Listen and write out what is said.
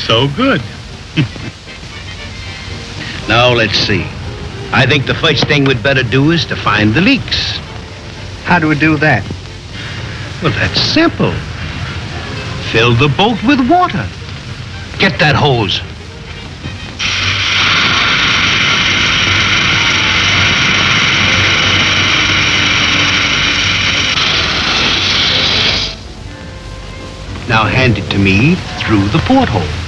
So good. Now, let's see. I think the first thing we'd better do is to find the leaks. How do we do that? Well, that's simple. Fill the boat with water. Get that hose. Now hand it to me through the porthole.